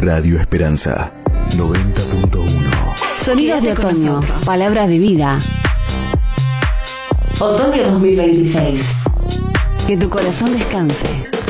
Radio Esperanza 90.1. Sonidos de otoño, palabras de vida. Otoño 2026. Que tu corazón descanse.